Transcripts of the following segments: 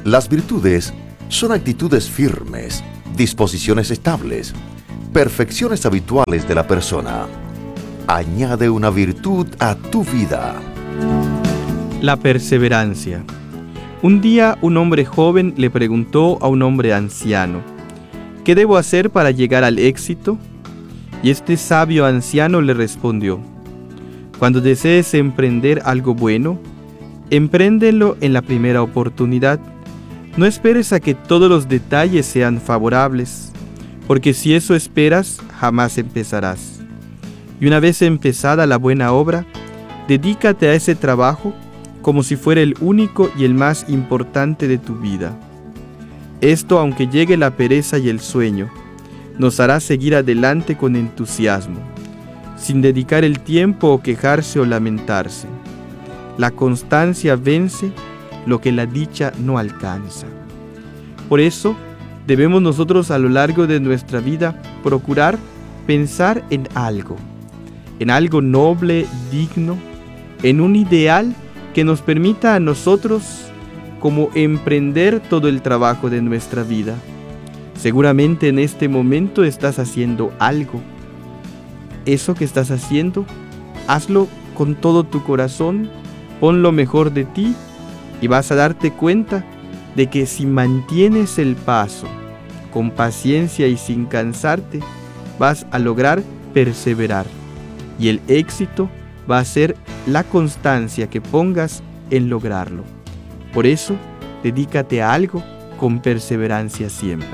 Las virtudes son actitudes firmes, disposiciones estables, perfecciones habituales de la persona. Añade una virtud a tu vida. La perseverancia. Un día un hombre joven le preguntó a un hombre anciano: ¿qué debo hacer para llegar al éxito? Y este sabio anciano le respondió: cuando desees emprender algo bueno, empréndelo en la primera oportunidad. No esperes a que todos los detalles sean favorables, porque si eso esperas, jamás empezarás. Y una vez empezada la buena obra, dedícate a ese trabajo como si fuera el único y el más importante de tu vida. Esto, aunque llegue la pereza y el sueño, nos hará seguir adelante con entusiasmo, sin dedicar el tiempo o quejarse o lamentarse. La constancia vence lo que la dicha no alcanza. Por eso, debemos nosotros a lo largo de nuestra vida procurar pensar en algo noble, digno, en un ideal que nos permita a nosotros como emprender todo el trabajo de nuestra vida. Seguramente en este momento estás haciendo algo. Eso que estás haciendo, hazlo con todo tu corazón, pon lo mejor de ti y vas a darte cuenta de que si mantienes el paso con paciencia y sin cansarte, vas a lograr perseverar. Y el éxito va a ser la constancia que pongas en lograrlo. Por eso, dedícate a algo con perseverancia siempre.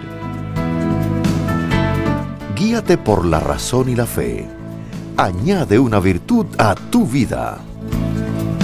Guíate por la razón y la fe. Añade una virtud a tu vida.